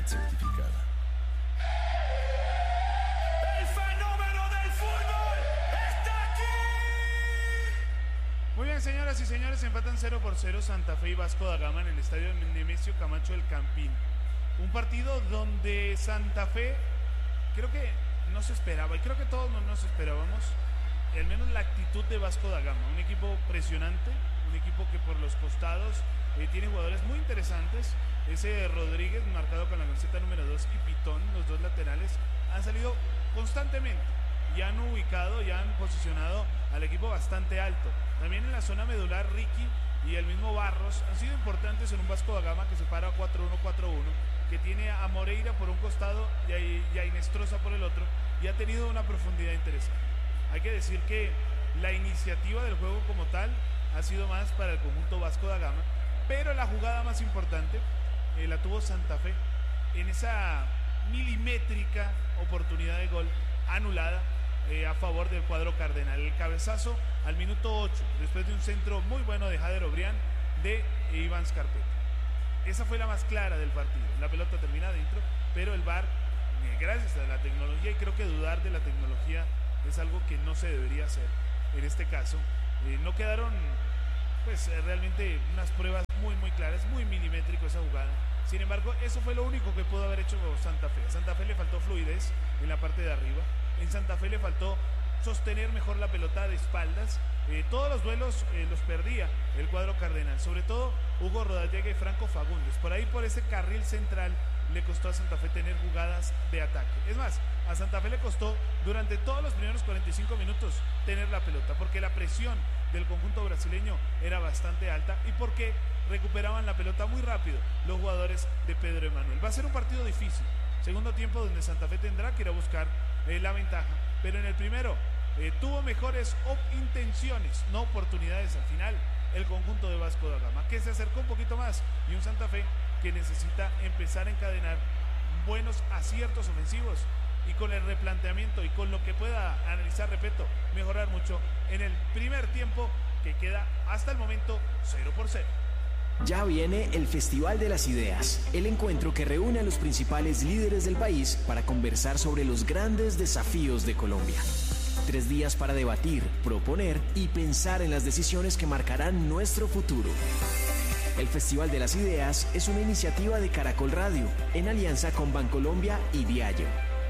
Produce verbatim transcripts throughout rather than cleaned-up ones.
certificada. ¡El fenómeno del fútbol está aquí! Muy bien, señoras y señores, empatan cero por cero Santa Fe y Vasco da Gama en el estadio Nemesio Camacho del Campín. Un partido donde Santa Fe creo que no se esperaba, y creo que todos no nos esperábamos, al menos la actitud de Vasco da Gama. Un equipo presionante, un equipo que por los costados eh, tiene jugadores muy interesantes. Ese Rodríguez, marcado con la camiseta número dos, y Pitón, los dos laterales, han salido constantemente y han ubicado y han posicionado al equipo bastante alto. También en la zona medular, Ricky y el mismo Barros han sido importantes en un Vasco da Gama que se para cuatro uno cuatro uno, que tiene a Moreira por un costado y a, y a Inestrosa por el otro, y ha tenido una profundidad interesante. Hay que decir que la iniciativa del juego como tal ha sido más para el conjunto Vasco da Gama, pero la jugada más importante eh, la tuvo Santa Fe en esa milimétrica oportunidad de gol anulada eh, a favor del cuadro cardenal. El cabezazo al minuto ocho, después de un centro muy bueno de Jader Obrián de Iván Scarpetta. Esa fue la más clara del partido. La pelota termina adentro, pero el V A R, eh, gracias a la tecnología, y creo que dudar de la tecnología es algo que no se debería hacer en este caso, eh, no quedaron pues eh, realmente unas pruebas muy muy claras, muy milimétrico esa jugada. Sin embargo, eso fue lo único que pudo haber hecho Santa Fe. A Santa Fe le faltó fluidez en la parte de arriba, en Santa Fe le faltó sostener mejor la pelota de espaldas. Eh, todos los duelos eh, los perdía el cuadro cardenal, sobre todo Hugo Rodallega y Franco Fagundes. Por ahí, por ese carril central, le costó a Santa Fe tener jugadas de ataque. Es más, a Santa Fe le costó durante todos los primeros cuarenta y cinco minutos tener la pelota, porque la presión del conjunto brasileño era bastante alta y porque recuperaban la pelota muy rápido los jugadores de Pedro Emanuel. Va a ser un partido difícil, segundo tiempo donde Santa Fe tendrá que ir a buscar eh, la ventaja, pero en el primero eh, tuvo mejores intenciones, no oportunidades al final, el conjunto de Vasco da Gama, que se acercó un poquito más, y un Santa Fe que necesita empezar a encadenar buenos aciertos ofensivos, y con el replanteamiento y con lo que pueda analizar, repito, mejorar mucho en el primer tiempo, que queda hasta el momento cero por cero. Ya viene el Festival de las Ideas, el encuentro que reúne a los principales líderes del país para conversar sobre los grandes desafíos de Colombia. Tres días para debatir, proponer y pensar en las decisiones que marcarán nuestro futuro. El Festival de las Ideas es una iniciativa de Caracol Radio, en alianza con Bancolombia y Diallo.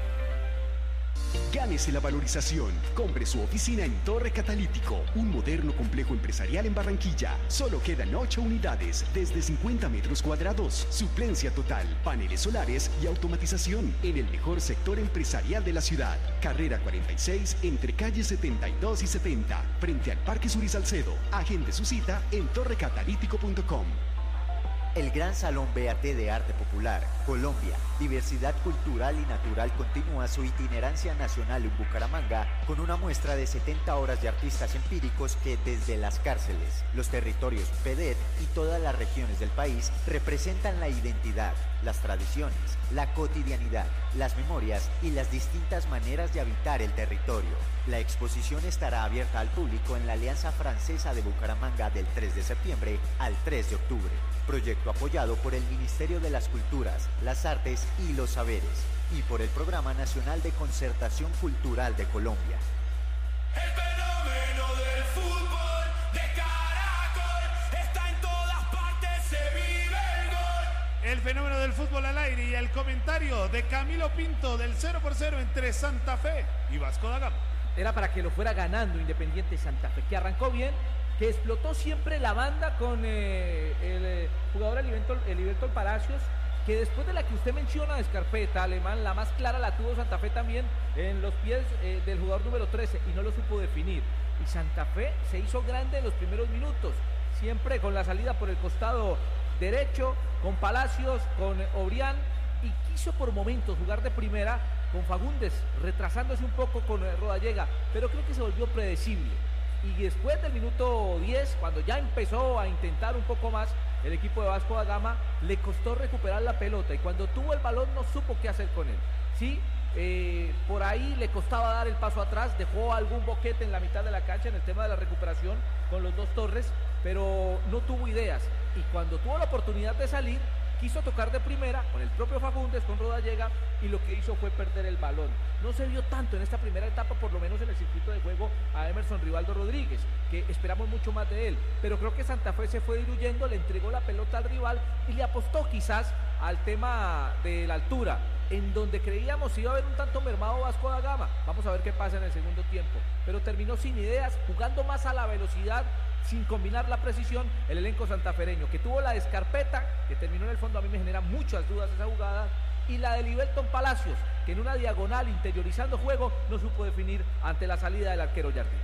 Gánese la valorización. Compre su oficina en Torre Catalítico, un moderno complejo empresarial en Barranquilla. Solo quedan ocho unidades, desde cincuenta metros cuadrados. Suplencia total, paneles solares y automatización en el mejor sector empresarial de la ciudad. Carrera cuarenta y seis, entre calles setenta y dos y setenta, frente al Parque Suri Salcedo. Agende su cita en torre catalítico punto com. El Gran Salón B A T de Arte Popular, Colombia, Diversidad Cultural y Natural continúa su itinerancia nacional en Bucaramanga con una muestra de setenta horas de artistas empíricos que desde las cárceles, los territorios P E D E T y todas las regiones del país representan la identidad, las tradiciones, la cotidianidad, las memorias y las distintas maneras de habitar el territorio. La exposición estará abierta al público en la Alianza Francesa de Bucaramanga del tres de septiembre al tres de octubre. Proyecto apoyado por el Ministerio de las Culturas, las Artes y los Saberes y por el Programa Nacional de Concertación Cultural de Colombia. El fenómeno del fútbol de Caracol está en todas partes, se vive el gol. El fenómeno del fútbol al aire y el comentario de Camilo Pinto del cero por cero entre Santa Fe y Vasco da Gama. Era para que lo fuera ganando Independiente Santa Fe, que arrancó bien, que explotó siempre la banda con eh, el eh, jugador Eliberto Palacios, que después de la que usted menciona de Scarpetta, Alemán, la más clara la tuvo Santa Fe también en los pies eh, del jugador número trece y no lo supo definir. Y Santa Fe se hizo grande en los primeros minutos, siempre con la salida por el costado derecho, con Palacios, con Obrián, y quiso por momentos jugar de primera con Fagundes, retrasándose un poco con eh, Rodallega, pero creo que se volvió predecible. Y después del minuto diez, cuando ya empezó a intentar un poco más el equipo de Vasco da Gama, le costó recuperar la pelota y cuando tuvo el balón no supo qué hacer con él. Sí, eh, por ahí le costaba dar el paso atrás, dejó algún boquete en la mitad de la cancha en el tema de la recuperación con los dos Torres, pero no tuvo ideas. Y cuando tuvo la oportunidad de salir, quiso tocar de primera con el propio Fagundes, con Rodallega, y lo que hizo fue perder el balón. No se vio tanto en esta primera etapa, por lo menos en el circuito de juego, a Emerson Rivaldo Rodríguez, que esperamos mucho más de él, pero creo que Santa Fe se fue diluyendo, le entregó la pelota al rival y le apostó quizás al tema de la altura, en donde creíamos iba a haber un tanto mermado Vasco da Gama. Vamos a ver qué pasa en el segundo tiempo, pero terminó sin ideas, jugando más a la velocidad, sin combinar la precisión, el elenco santafereño, que tuvo la descarpeta, que terminó en el fondo. A mí me genera muchas dudas esa jugada, y la de Livelton Palacios, que en una diagonal interiorizando juego no supo definir ante la salida del arquero Jardín.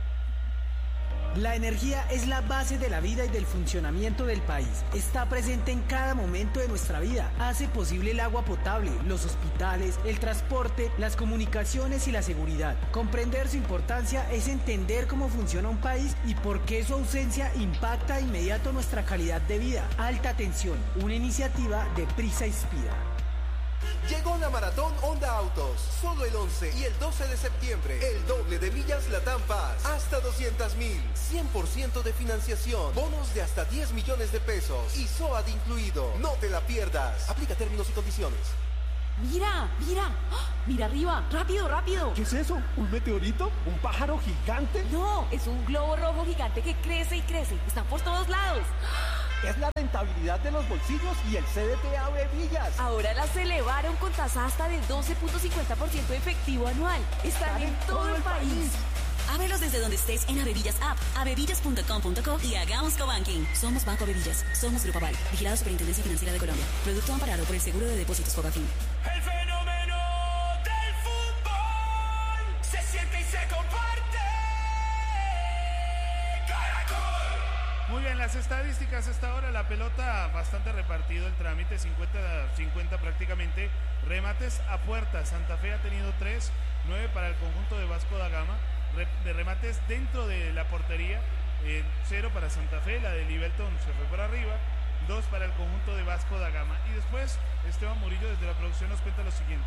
La energía es la base de la vida y del funcionamiento del país. Está presente en cada momento de nuestra vida. Hace posible el agua potable, los hospitales, el transporte, las comunicaciones y la seguridad. Comprender su importancia es entender cómo funciona un país y por qué su ausencia impacta de inmediato nuestra calidad de vida. Alta Tensión, una iniciativa de Prisa Inspira. Llegó la Maratón Honda Autos, solo el once y el doce de septiembre, el doble de millas Latam Paz, hasta doscientos mil, cien por ciento de financiación, bonos de hasta diez millones de pesos y S O A D incluido. No te la pierdas, aplica términos y condiciones. Mira, mira, ¡oh! Mira arriba, rápido, rápido. ¿Qué es eso? ¿Un meteorito? ¿Un pájaro gigante? No, es un globo rojo gigante que crece y crece, están por todos lados. Es la rentabilidad de los bolsillos y el C D T Ave Villas. Ahora las elevaron con tasa hasta del doce punto cincuenta por ciento efectivo anual. Están en todo el país. Ábrelos desde donde estés en Avevillas App, avevillas punto com punto co y hagamos cobanking. Somos Banco Avevillas, somos Grupo Aval, vigilado Superintendencia Financiera de Colombia. Producto amparado por el Seguro de Depósitos Fogafín. El fenómeno del fútbol se siente y se comparte. Caracol. Muy bien, las estadísticas hasta ahora, la pelota bastante repartido el trámite, cincuenta cincuenta prácticamente. Remates a puerta, Santa Fe ha tenido tres, nueve para el conjunto de Vasco da Gama. Re, de remates dentro de la portería, eh, cero para Santa Fe, la de Livelton se fue por arriba, dos para el conjunto de Vasco da Gama. Y después Esteban Murillo desde la producción nos cuenta lo siguiente: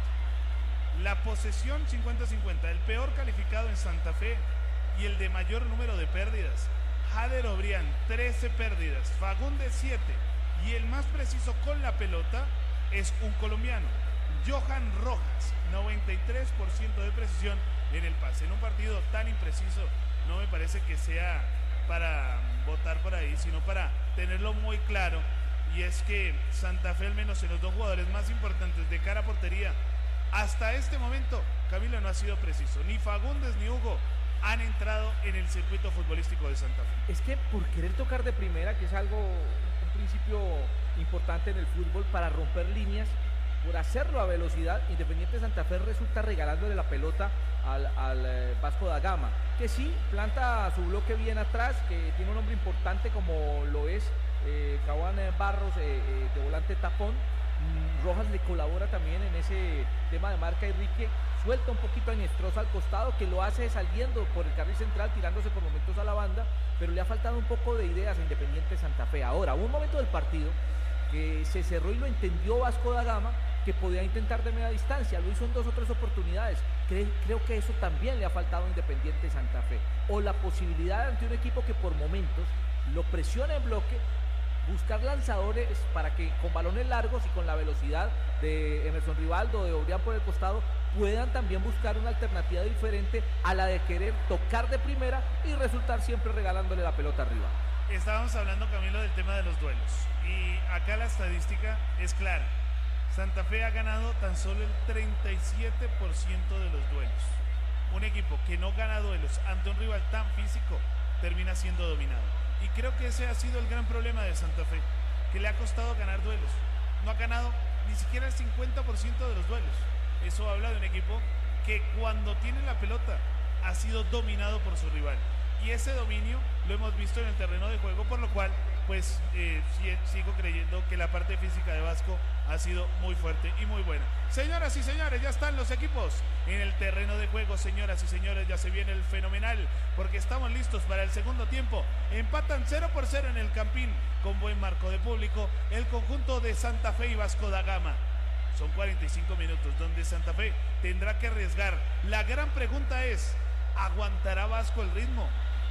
la posesión cincuenta cincuenta, el peor calificado en Santa Fe y el de mayor número de pérdidas, Jader Obrián, trece pérdidas, Fagundes siete, y el más preciso con la pelota es un colombiano, Johan Rojas, noventa y tres por ciento de precisión en el pase. En un partido tan impreciso no me parece que sea para votar por ahí, sino para tenerlo muy claro, y es que Santa Fe, al menos en los dos jugadores más importantes de cara a portería, hasta este momento, Camilo, no ha sido preciso. Ni Fagundes ni Hugo han entrado en el circuito futbolístico de Santa Fe. Es que por querer tocar de primera, que es algo, un principio importante en el fútbol, para romper líneas, por hacerlo a velocidad, Independiente Santa Fe resulta regalándole la pelota al, al eh, Vasco da Gama, que sí planta su bloque bien atrás, que tiene un hombre importante como lo es eh, Caguán Barros, eh, eh, de volante tapón. mm, Rojas le colabora también en ese tema de marca. Enrique suelta un poquito a Inestrosa al costado, que lo hace saliendo por el carril central, tirándose por momentos a la banda, pero le ha faltado un poco de ideas a Independiente Santa Fe. Ahora, hubo un momento del partido que se cerró y lo entendió Vasco da Gama, que podía intentar de media distancia, lo hizo en dos o tres oportunidades. Cre- creo que eso también le ha faltado a Independiente Santa Fe, o la posibilidad ante un equipo que por momentos lo presiona en bloque, buscar lanzadores para que con balones largos y con la velocidad de Emerson Rivaldo, de Obrián por el costado, puedan también buscar una alternativa diferente a la de querer tocar de primera y resultar siempre regalándole la pelota arriba. Estábamos hablando, Camilo, del tema de los duelos, y acá la estadística es clara. Santa Fe ha ganado tan solo el treinta y siete por ciento de los duelos. Un equipo que no gana duelos ante un rival tan físico termina siendo dominado. Y creo que ese ha sido el gran problema de Santa Fe, que le ha costado ganar duelos. No ha ganado ni siquiera el cincuenta por ciento de los duelos. Eso habla de un equipo que cuando tiene la pelota ha sido dominado por su rival. Y ese dominio lo hemos visto en el terreno de juego, por lo cual pues eh, sigo creyendo que la parte física de Vasco ha sido muy fuerte y muy buena. Señoras y señores, ya están los equipos en el terreno de juego. Señoras y señores, ya se viene el fenomenal, porque estamos listos para el segundo tiempo. Empatan cero por cero en el Campín, con buen marco de público, el conjunto de Santa Fe y Vasco da Gama. Son cuarenta y cinco minutos donde Santa Fe tendrá que arriesgar. La gran pregunta es, ¿aguantará Vasco el ritmo?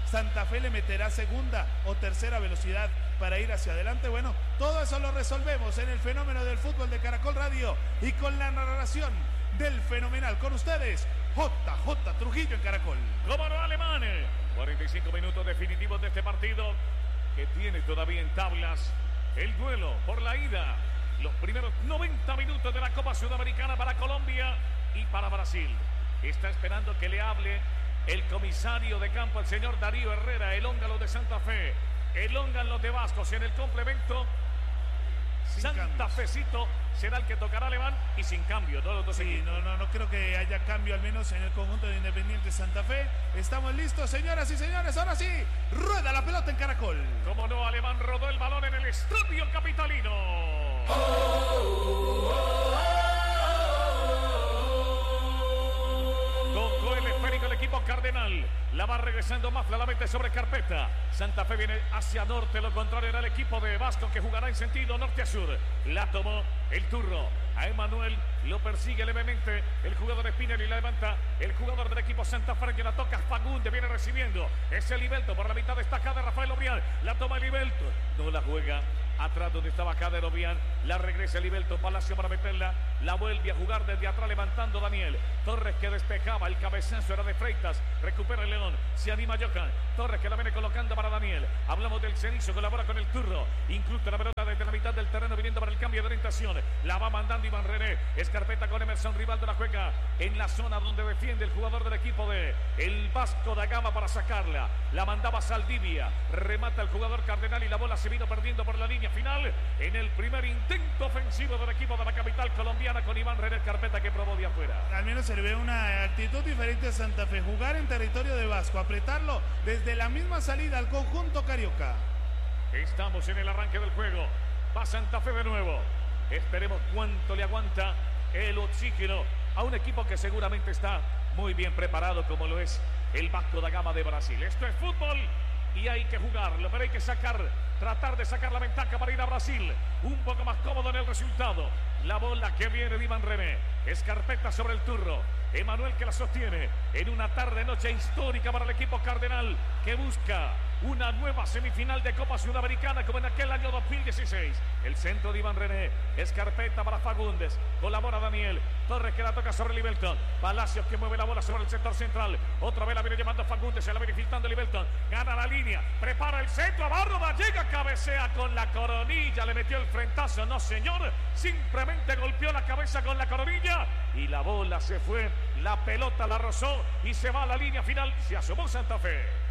Santa Fe le meterá segunda o tercera velocidad para ir hacia adelante. Bueno, todo eso lo resolvemos en el fenómeno del fútbol de Caracol Radio y con la narración del fenomenal. Con ustedes, J J Trujillo en Caracol. Como no, Alemán. cuarenta y cinco minutos definitivos de este partido que tiene todavía en tablas el duelo por la ida. Los primeros noventa minutos de la Copa Sudamericana para Colombia y para Brasil. Está esperando que le hable el comisario de campo, el señor Darío Herrera, el húngaro de Santa Fe, el húngaro de Vascos en el complemento. Sin Santa cambios. Fecito será el que tocará Alemán y sin cambio. Todos los dos sí, no, no, no creo que haya cambio, al menos en el conjunto de Independiente Santa Fe. Estamos listos, señoras y señores. Ahora sí, rueda la pelota en Caracol. Como no, Alemán rodó el balón en el estadio capitalino. Oh, oh, oh, oh. Tocó el esférico el equipo cardenal. La va regresando Mafla, la mete sobre carpeta. Santa Fe viene hacia norte, lo contrario era el equipo de Vasco que jugará en sentido norte a sur. La tomó el turro. A Emanuel lo persigue levemente el jugador Spinelli, la levanta el jugador del equipo Santa Fe, que la toca Fagundes, viene recibiendo. Es el Libelto por la mitad destacada de Rafael Obrián. La toma el Libelto, no la juega. Atrás donde estaba Kader Obian, la regresa Libelto, Palacio para meterla, la vuelve a jugar desde atrás levantando Daniel Torres que despejaba, el cabezazo era de Freitas, recupera el León, se anima Johan Torres que la viene colocando para Daniel. Hablamos del Cenizo, colabora con el Turro, incluso la pelota desde la mitad del terreno viniendo para el cambio de orientación, la va mandando Iván René, Escarpeta con Emerson Rivaldo, la juega en la zona donde defiende el jugador del equipo de el Vasco da Gama para sacarla, la mandaba Saldivia, remata el jugador Cardenal y la bola se vino perdiendo por la línea final en el primer intento ofensivo del equipo de la capital colombiana con Iván René Carpeta que probó de afuera. Al menos se le ve una actitud diferente a Santa Fe, jugar en territorio de Vasco, apretarlo desde la misma salida al conjunto carioca. Estamos en el arranque del juego, va Santa Fe de nuevo, esperemos cuánto le aguanta el oxígeno a un equipo que seguramente está muy bien preparado como lo es el Vasco da Gama de Brasil. Esto es fútbol y hay que jugarlo, pero hay que sacar, tratar de sacar la ventaja para ir a Brasil. Un poco más cómodo en el resultado. La bola que viene de Iván René. Escarpeta sobre el turro. Emanuel que la sostiene en una tarde-noche histórica para el equipo cardenal que busca una nueva semifinal de Copa Sudamericana como en aquel año dos mil dieciséis. El centro de Iván René. Escarpeta para Fagundes. Colabora Daniel Torres que la toca sobre Libelton. Palacios que mueve la bola sobre el sector central. Otra vez la viene llevando Fagundes. Se la viene filtrando Libelton. Gana la línea. Prepara el centro. Barroba llega. Cabecea con la coronilla. Le metió el frentazo. No, señor. Simplemente golpeó la cabeza con la coronilla. Y la bola se fue. La pelota la rozó. Y se va a la línea final. Se asomó Santa Fe.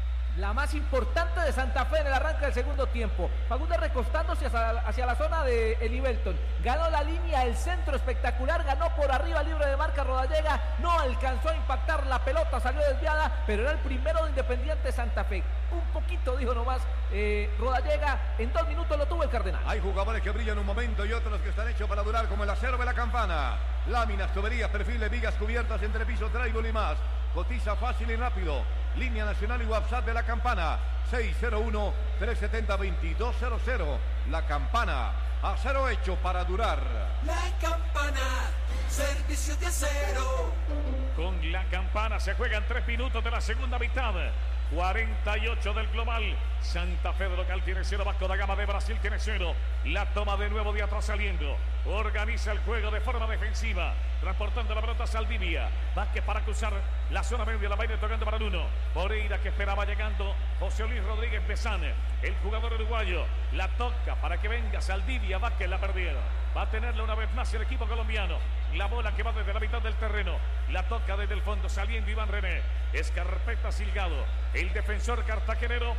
La más importante de Santa Fe en el arranque del segundo tiempo. Fagundes recostándose hacia, hacia la zona de Elivelton. Ganó la línea, el centro espectacular. Ganó por arriba, libre de marca Rodallega. No alcanzó a impactar la pelota, salió desviada. Pero era el primero de Independiente Santa Fe. Un poquito, dijo nomás eh, Rodallega. En dos minutos lo tuvo el Cardenal. Hay jugadores que brillan un momento y otros que están hechos para durar, como el acero de la Campana. Láminas, tuberías, perfiles, vigas cubiertas, entrepisos, trébol y más. Cotiza fácil y rápido. Línea nacional y WhatsApp de la Campana. seis cero uno, tres siete cero, dos dos cero cero. La Campana. Acero hecho para durar. La Campana. Servicios de acero. Con la Campana se juegan tres minutos de la segunda mitad. cuarenta y ocho del global. Santa Fe de local tiene cero. Vasco da Gama de Brasil tiene cero. La toma de nuevo de atrás saliendo. Organiza el juego de forma defensiva. Transportando la pelota a Saldivia. Vázquez para cruzar la zona media. La va a ir tocando para el uno. Moreira que esperaba llegando. José Luis Rodríguez Bezán. El jugador uruguayo. La toca para que venga Saldivia. Vázquez la perdieron. Va a tenerla una vez más el equipo colombiano. La bola que va desde la mitad del terreno. La toca desde el fondo saliendo Iván René. Escarpeta Silgado. El defensor cartagenero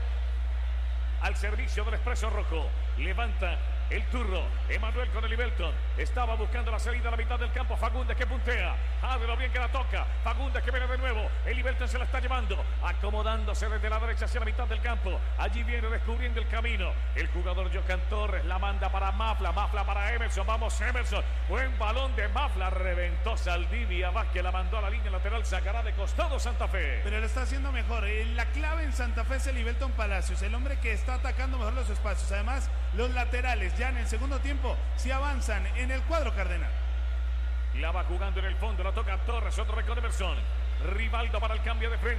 al servicio del Expreso Rojo. Levanta el turro. Emanuel con el Libelton. Estaba buscando la salida a la mitad del campo. Fagundes que puntea. Ávelo bien que la toca. Fagundes que viene de nuevo. El Libelton se la está llevando. Acomodándose desde la derecha hacia la mitad del campo. Allí viene descubriendo el camino. El jugador Johan Torres la manda para Mafla. Mafla para Emerson. Vamos Emerson. Buen balón de Mafla. Reventó Saldivia. Vázquez la mandó a la línea lateral. Sacará de costado Santa Fe. Pero lo está haciendo mejor. La clave en Santa Fe es el Libelton Palacios. El hombre que está atacando mejor los espacios. Además, los laterales ya en el segundo tiempo se avanzan en el cuadro cardenal. La va jugando en el fondo, la toca Torres, otro con Emerson. Rivaldo para el cambio de frente.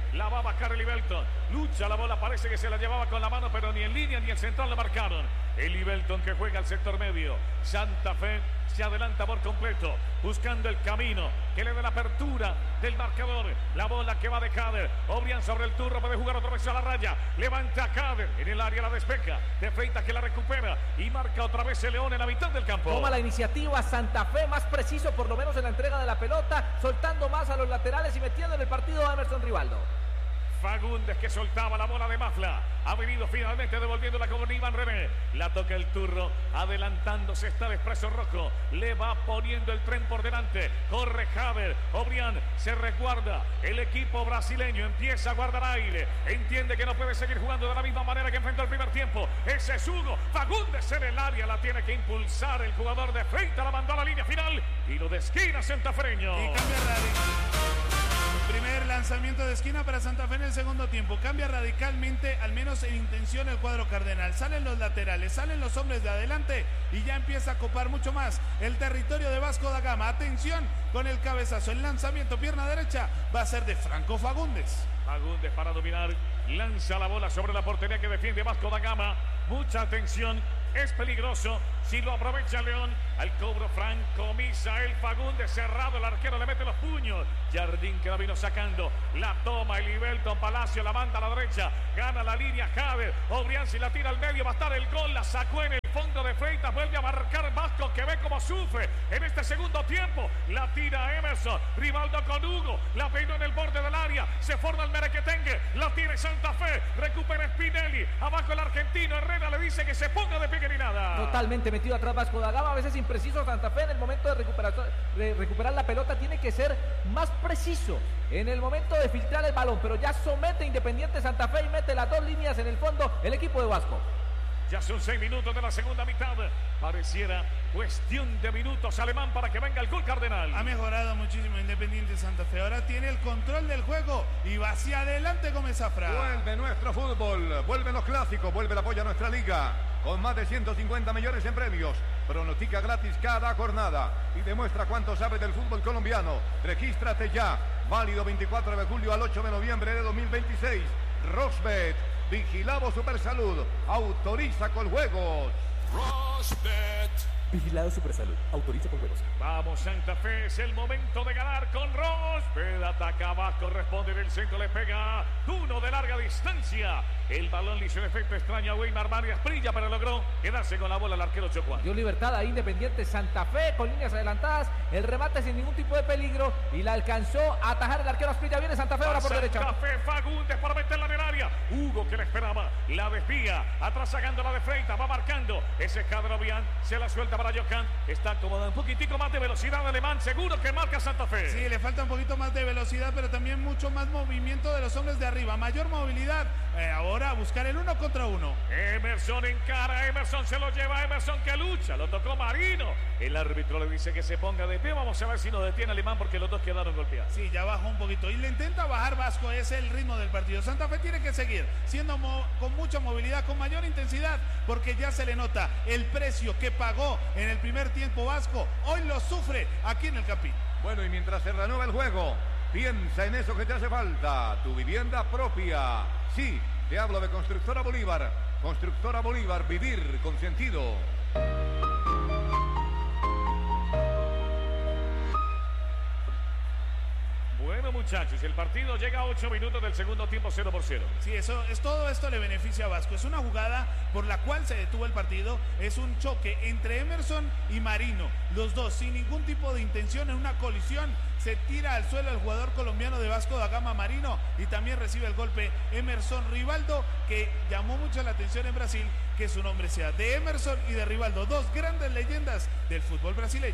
La va a bajar el Ibelton. Lucha la bola, parece que se la llevaba con la mano, pero ni en línea ni el central la marcaron. El Ibelton que juega al sector medio. Santa Fe se adelanta por completo, buscando el camino que le dé la apertura del marcador. La bola que va de Cader. Obrián sobre el turno, puede jugar otra vez a la raya. Levanta a Cader en el área, la despeja. De Freitas que la recupera y marca otra vez el León en la mitad del campo. Toma la iniciativa Santa Fe, más preciso por lo menos en la entrega de la pelota, soltando más a los laterales y metiendo en el partido a Emerson Rivaldo. Fagundes que soltaba la bola de Mafla. Ha venido finalmente devolviéndola con Iván René. La toca el turro. Adelantándose está el Expreso Rojo. Le va poniendo el tren por delante. Corre Javer. Obrián se resguarda. El equipo brasileño empieza a guardar aire. Entiende que no puede seguir jugando de la misma manera que enfrentó el primer tiempo. Ese es Hugo. Fagundes en el área. La tiene que impulsar el jugador de Freita. La mandó a la línea final. Tiro de esquina santafreño. Y cambia radical. Primer lanzamiento de esquina para Santa Fe en el segundo tiempo. Cambia radicalmente, al menos en intención, el cuadro cardenal. Salen los laterales, salen los hombres de adelante y ya empieza a copar mucho más el territorio de Vasco da Gama. Atención con el cabezazo. El lanzamiento, pierna derecha, va a ser de Franco Fagundes. Fagundes para dominar. Lanza la bola sobre la portería que defiende Vasco da Gama. Mucha atención. Es peligroso si lo aprovecha León. Al cobro Franco Misael Fagundes, cerrado el arquero, le mete los puños. Jardín que la vino sacando. La toma el Ibelton Palacio, la manda a la derecha. Gana la línea Javer. Obrián si la tira al medio, va a estar el gol. La sacó en el fondo de Freitas. Vuelve a marcar Vasco, que ve cómo sufre en este segundo tiempo. La tira Emerson. Rivaldo con Hugo. La peinó en el borde del área. Se forma el merequetengue. La tiene Santa Fe. Recupera Spinelli. Abajo el argentino. Herrera le dice que se ponga de pie ni nada. Totalmente metido atrás Vasco da Gama. A veces impreciso Santa Fe en el momento de recuperar, de recuperar la pelota. Tiene que ser más preciso en el momento de filtrar el balón. Pero ya somete Independiente Santa Fe y mete las dos líneas en el fondo el equipo de Vasco. Ya son seis minutos de la segunda mitad. Pareciera cuestión de minutos, Alemán, para que venga el gol cardenal. Ha mejorado muchísimo Independiente Santa Fe. Ahora tiene el control del juego y va hacia adelante Gómez Zafra. Vuelve nuestro fútbol, vuelven los clásicos, vuelve el apoyo a nuestra liga. Con más de ciento cincuenta millones en premios. Pronostica gratis cada jornada y demuestra cuánto sabe del fútbol colombiano. Regístrate ya. Válido veinticuatro de julio al ocho de noviembre de dos mil veintiséis. Rosbet. Vigilado Supersalud. Autoriza con juegos. Rosbet. Vigilado Supersalud. Autoriza con juegos. Vamos Santa Fe, es el momento de ganar con Rosbet. Ataca Vasco, responde del centro, le pega uno de larga distancia. El balón le hizo el efecto extraño a Weimar Marias Prilla, pero logró quedarse con la bola el arquero Chocuán. Dio libertad a Independiente Santa Fe con líneas adelantadas, el remate sin ningún tipo de peligro y la alcanzó a atajar el arquero Asprilla. Viene Santa Fe ahora por Santa derecha. Santa Fe, Fagundes para meterla en el área. Hugo que la esperaba, la desvía, atrás sacando la de Freitas, va marcando. Ese Cadrovian se la suelta para Johan. Está acomodado un poquitico más de velocidad Alemán, seguro que marca Santa Fe. Sí, le falta un poquito más de velocidad, pero también mucho más movimiento de los hombres de arriba, mayor movilidad. Eh, ahora a buscar el uno contra uno. Emerson encara, Emerson se lo lleva, Emerson que lucha, lo tocó Marino. El árbitro le dice que se ponga de pie, vamos a ver si lo detiene Alemán porque los dos quedaron golpeados. Sí, ya bajó un poquito y le intenta bajar Vasco, es el ritmo del partido. Santa Fe tiene que seguir siendo con mucha movilidad, con mayor intensidad, porque ya se le nota el precio que pagó en el primer tiempo Vasco, hoy lo sufre aquí en el Campín. Bueno, y mientras se renueva el juego, piensa en eso que te hace falta, tu vivienda propia. Sí, te hablo de Constructora Bolívar. Constructora Bolívar, vivir con sentido. Bueno, muchachos, el partido llega a ocho minutos del segundo tiempo, cero por cero. Sí, eso es, todo esto le beneficia a Vasco. Es una jugada por la cual se detuvo el partido. Es un choque entre Emerson y Marino. Los dos sin ningún tipo de intención, en una colisión. Se tira al suelo el jugador colombiano de Vasco da Gama, Marino, y también recibe el golpe Emerson Rivaldo, que llamó mucho la atención en Brasil que su nombre sea de Emerson y de Rivaldo, dos grandes leyendas del fútbol brasileño.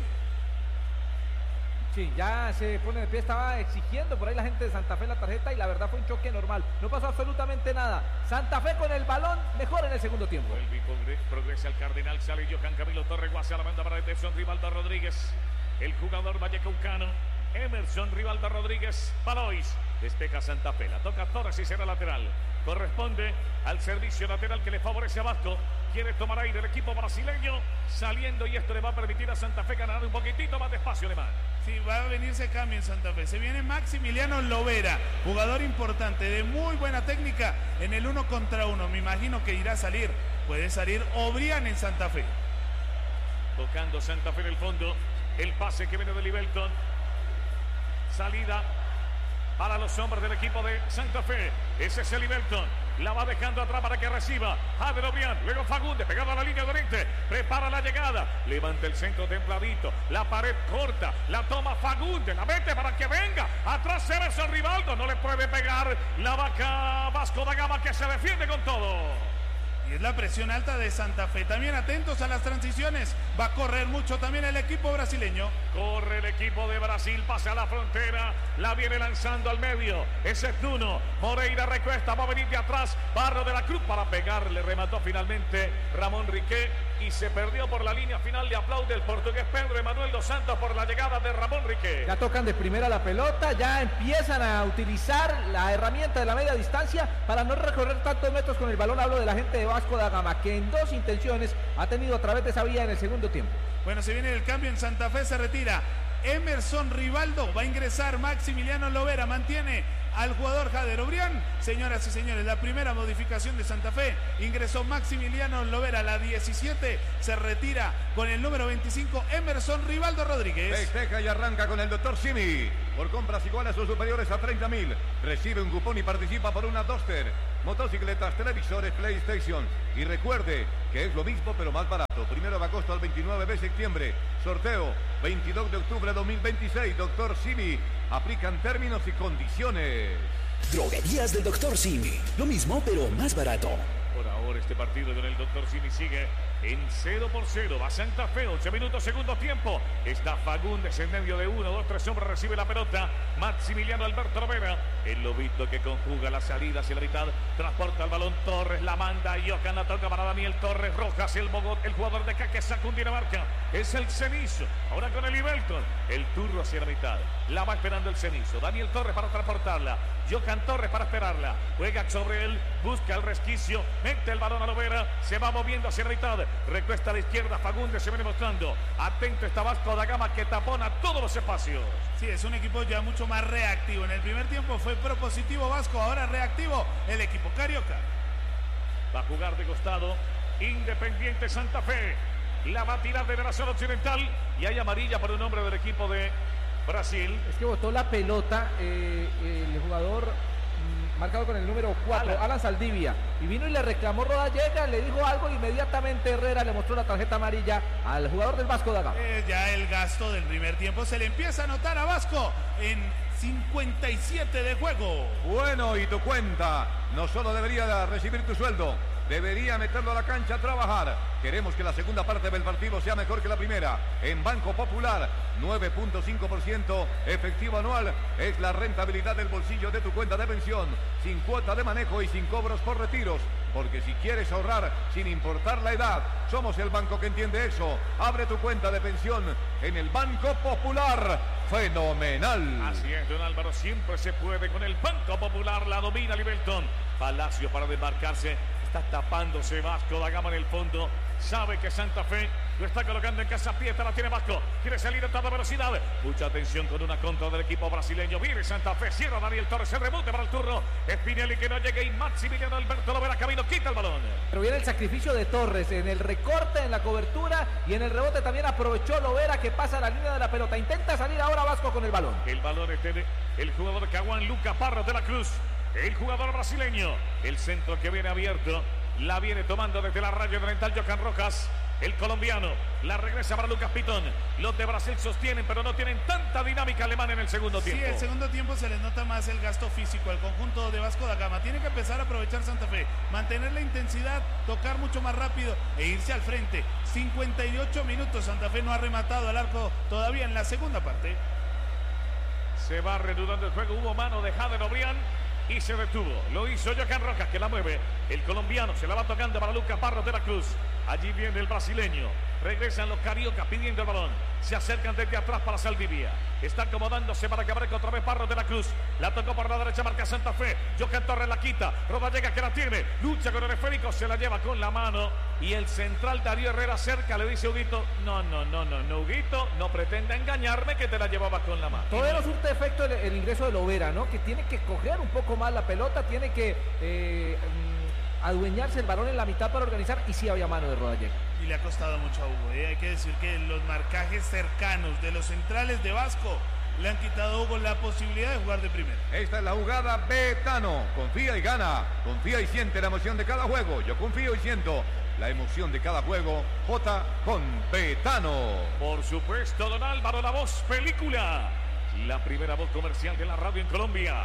Sí, ya se pone de pie, estaba exigiendo por ahí la gente de Santa Fe la tarjeta y la verdad fue un choque normal, no pasó absolutamente nada. Santa Fe con el balón mejor en el segundo tiempo. El progresa el Cardenal, sale Johan Camilo Torres, Guasa, la manda para Edson Rivaldo Rodríguez, el jugador vallecaucano. Emerson Rivaldo Rodríguez Palois. Despeja Santa Fe. La toca Torres y será lateral. Corresponde al servicio lateral que le favorece a Vasco. Quiere tomar aire el equipo brasileño saliendo y esto le va a permitir a Santa Fe ganar un poquitito más de espacio, Alemán. Sí, va a venirse cambio en Santa Fe. Se viene Maximiliano Lovera, jugador importante, de muy buena técnica en el uno contra uno. Me imagino que irá a salir. Puede salir Obrián en Santa Fe. Tocando Santa Fe en el fondo. El pase que viene de Libelton. Salida para los hombres del equipo de Santa Fe. Ese es el Libelton. La va dejando atrás para que reciba Jader Obrián. Luego Fagundes pegado a la línea de oriente. Prepara la llegada. Levanta el centro templadito. La pared corta. La toma Fagundes. La mete para que venga. Atrás Emerson Rivaldo. No le puede pegar la vaca Vasco da Gama que se defiende con todo. Y es la presión alta de Santa Fe. También atentos a las transiciones. Va a correr mucho también el equipo brasileño. Corre el equipo de Brasil. Pasa a la frontera. La viene lanzando al medio. Ese es Nuno. Moreira recuesta. Va a venir de atrás. Barro de la Cruz para pegarle. Remató finalmente Ramón Riquet. Y se perdió por la línea final. Le aplaude el portugués Pedro Emanuel dos Santos por la llegada de Ramón Riquet. Ya tocan de primera la pelota. Ya empiezan a utilizar la herramienta de la media distancia para no recorrer tantos metros con el balón. Hablo de la gente de Vasco da Gama, que en dos intenciones ha tenido a través de esa vía en el segundo tiempo. Bueno, se viene el cambio en Santa Fe, se retira Emerson Rivaldo, va a ingresar Maximiliano Lovera, mantiene al jugador Jader Obrián. Señoras y señores, la primera modificación de Santa Fe, ingresó Maximiliano Lovera, la diecisiete, se retira con el número veinticinco Emerson Rivaldo Rodríguez. Festeja y arranca con el doctor Simi. Por compras iguales o superiores a treinta mil, recibe un cupón y participa por una Duster, motocicletas, televisores, PlayStation. Y recuerde que es lo mismo pero más barato. Primero de agosto al veintinueve de septiembre. Sorteo veintidós de octubre de dos mil veintiséis. doctor Simi. Aplican términos y condiciones. Droguerías del doctor Simi. Lo mismo pero más barato. Por ahora este partido con el doctor Simi sigue en cero por cero. Va Santa Fe, once minutos, segundo tiempo. Está Fagundes en medio de uno, dos, tres hombres. Recibe la pelota Maximiliano Alberto Lovera. El lobito que conjuga la salida hacia la mitad. Transporta el balón Torres, la manda. Yocan la toca para Daniel Torres Rojas. El Bogot, el jugador de acá que saca un Dinamarca. Es el Cenizo. Ahora con el Libelton. El turno hacia la mitad. La va esperando el Cenizo. Daniel Torres para transportarla. Yocan Torres para esperarla. Juega sobre él. Busca el resquicio. Mete el balón a Lovera. Se va moviendo hacia la mitad. Recuesta a la izquierda. Fagundes se viene mostrando. Atento está Vasco da Gama que tapona todos los espacios. Sí, es un equipo ya mucho más reactivo. En el primer tiempo fue propositivo Vasco. Ahora reactivo el equipo carioca. Va a jugar de costado Independiente Santa Fe. La va a tirar de la zona occidental. Y hay amarilla para un hombre del equipo de Brasil. Es que botó la pelota eh, el jugador mm, marcado con el número cuatro, Alan. Alan Saldivia. Y vino y le reclamó Rodallega, le dijo algo. Inmediatamente Herrera le mostró la tarjeta amarilla al jugador del Vasco da Gama. Eh, ya el gasto del primer tiempo se le empieza a notar a Vasco en cincuenta y siete de juego. Bueno, y tu cuenta no solo debería recibir tu sueldo, debería meterlo a la cancha a trabajar. Queremos que la segunda parte del partido sea mejor que la primera. En Banco Popular, nueve punto cinco por ciento efectivo anual es la rentabilidad del bolsillo de tu cuenta de pensión, sin cuota de manejo y sin cobros por retiros. Porque si quieres ahorrar sin importar la edad, somos el banco que entiende eso. Abre tu cuenta de pensión en el Banco Popular. Fenomenal. Así es, don Álvaro, siempre se puede con el Banco Popular. La domina Libelton. Palacio para desmarcarse. Está tapándose Vasco da Gama en el fondo. Sabe que Santa Fe lo está colocando en casa Pieta. La tiene Vasco. Quiere salir a toda velocidad. Mucha atención con una contra del equipo brasileño. Viene Santa Fe. Cierra Daniel Torres. El rebote para el turno. Spinelli que no llegue. Y Maximiliano Alberto Lovera camino. Quita el balón. Pero viene el sacrificio de Torres en el recorte, en la cobertura. Y en el rebote también aprovechó Lovera que pasa la línea de la pelota. Intenta salir ahora Vasco con el balón. El balón es de el jugador Caguán Luca Parros de la Cruz. El jugador brasileño. El centro que viene abierto. La viene tomando desde la raya oriental Yocan Rojas. El colombiano. La regresa para Lucas Pitón. Los de Brasil sostienen, pero no tienen tanta dinámica alemana en el segundo tiempo. Sí, el segundo tiempo se les nota más el gasto físico al conjunto de Vasco da Gama. Tiene que empezar a aprovechar Santa Fe. Mantener la intensidad, tocar mucho más rápido e irse al frente. cincuenta y ocho minutos. Santa Fe no ha rematado al arco todavía en la segunda parte. Se va reanudando el juego. Hubo mano de Jader Obrián. y se detuvo. Lo hizo Johan Rojas, que la mueve. El colombiano se la va tocando para Lucas Barros de la Cruz. Allí viene el brasileño. Regresan los cariocas pidiendo el balón. Se acercan desde atrás para Saldivia. Está acomodándose para que aparezca otra vez Barros de la Cruz. La tocó por la derecha, marca Santa Fe. Johan Torres la quita. Rodallega que la tiene. Lucha con el esférico. Se la lleva con la mano. Y el central Darío Herrera cerca. Le dice a Huguito: No, no, no, no, no, Huguito. No pretenda engañarme que te la llevaba con la mano. Todavía no surte efecto el, el ingreso de Lovera, ¿no? Que tiene que coger un poco más la pelota. Tiene que eh, adueñarse el balón en la mitad para organizar. Y sí había mano de Rodallega. Y le ha costado mucho a Hugo, ¿eh? Hay que decir que los marcajes cercanos de los centrales de Vasco le han quitado a Hugo la posibilidad de jugar de primera. Esta es la jugada Betano. Confía y gana. Confía y siente la emoción de cada juego. Yo confío y siento la emoción de cada juego. J con Betano. Por supuesto, don Álvaro, la voz película. La primera voz comercial de la radio en Colombia.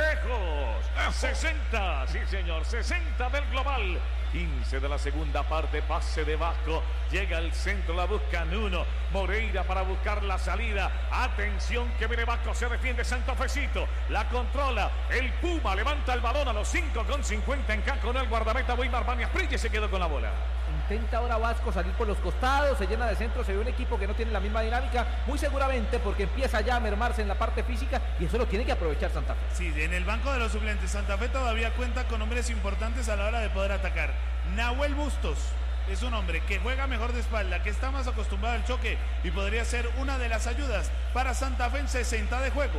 Lejos. sesenta. Sí, señor. sesenta del global. quince de la segunda parte, pase de Vasco, llega al centro, la buscan uno, Moreira para buscar la salida, atención que viene Vasco, se defiende Santafecito, la controla, el Puma levanta el balón a los cinco con cincuenta, encaja con el guardameta Weimar Banias Prille, se quedó con la bola. Intenta ahora Vasco salir por los costados, se llena de centro, se ve un equipo que no tiene la misma dinámica, muy seguramente porque empieza ya a mermarse en la parte física y eso lo tiene que aprovechar Santa Fe. Sí, en el banco de los suplentes Santa Fe todavía cuenta con hombres importantes a la hora de poder atacar. Nahuel Bustos es un hombre que juega mejor de espalda, que está más acostumbrado al choque y podría ser una de las ayudas para Santa Fe en sesenta de juego.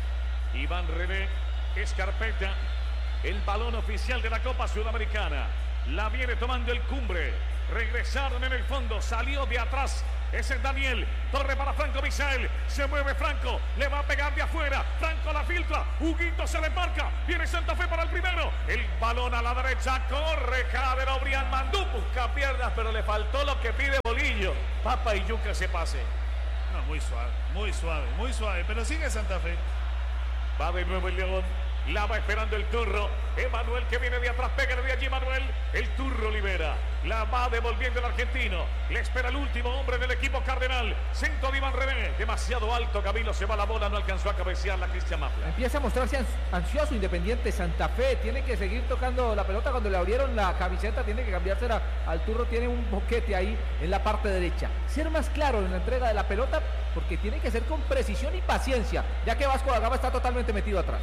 Iván René, Escarpeta, el balón oficial de la Copa Sudamericana. La viene tomando el Cumbre. Regresaron en el fondo. Salió de atrás. Ese es Daniel. Torre para Franco Misael. Se mueve Franco. Le va a pegar de afuera. Franco la filtra. Huguito se le marca. Viene Santa Fe para el primero. El balón a la derecha. Corre Jader Obrián. Mandú. Busca piernas, pero le faltó lo que pide Bolillo. Papa y yuca ese pase. No, muy suave. Muy suave. Muy suave. Pero sigue Santa Fe. Va de nuevo el León. La va esperando el Turro. Emanuel que viene de atrás. Pégale de allí, Emanuel. El Turro libera. La va devolviendo el argentino. Le espera el último hombre del equipo cardenal. Centro de Iván René. Demasiado alto. Camilo se va la bola. No alcanzó a cabecear la Cristian Mafla. Empieza a mostrarse ansioso Independiente Santa Fe. Tiene que seguir tocando la pelota. Cuando le abrieron la camiseta, tiene que cambiársela al Turro. Tiene un boquete ahí en la parte derecha. Ser más claro en la entrega de la pelota, porque tiene que ser con precisión y paciencia, ya que Vasco da Gama está totalmente metido atrás.